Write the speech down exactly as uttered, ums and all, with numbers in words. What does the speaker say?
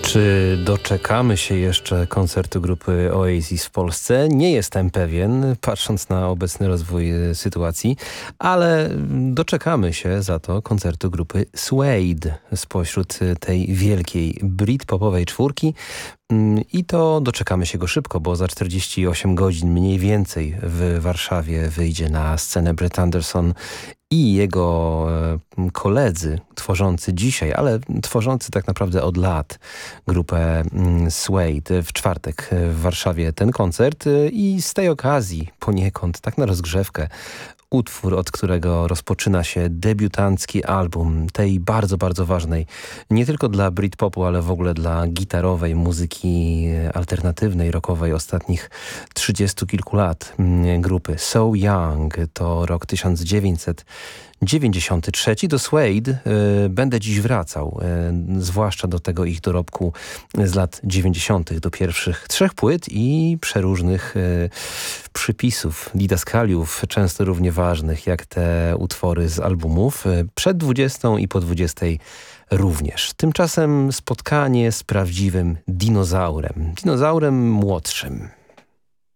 Czy doczekamy się jeszcze koncertu grupy Oasis w Polsce? Nie jestem pewien, patrząc na obecny rozwój sytuacji, ale doczekamy się za to koncertu grupy Suede spośród tej wielkiej britpopowej czwórki. I to doczekamy się go szybko, bo za czterdzieści osiem godzin mniej więcej w Warszawie wyjdzie na scenę Brett Anderson i jego koledzy tworzący dzisiaj, ale tworzący tak naprawdę od lat grupę Suede. W czwartek w Warszawie ten koncert i z tej okazji poniekąd, tak na rozgrzewkę, utwór, od którego rozpoczyna się debiutancki album tej bardzo, bardzo ważnej, nie tylko dla Britpopu, ale w ogóle dla gitarowej muzyki alternatywnej, rockowej ostatnich trzydziestu kilku lat grupy So Young. To rok tysiąc dziewięćset dziewięćdziesiąty trzeci. Do Suede y, będę dziś wracał, y, zwłaszcza do tego ich dorobku z lat dziewięćdziesiątych, do pierwszych trzech płyt i przeróżnych y, przypisów, didaskaliów, często równie ważnych jak te utwory z albumów, y, przed dwudziestą i po dwudziestej również. Tymczasem spotkanie z prawdziwym dinozaurem, dinozaurem młodszym.